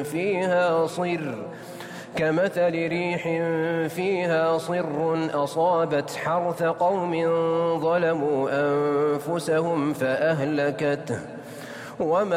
كمثل ريح فيها صر أصابت حرث قوم ظلموا أنفسهم فأهلكته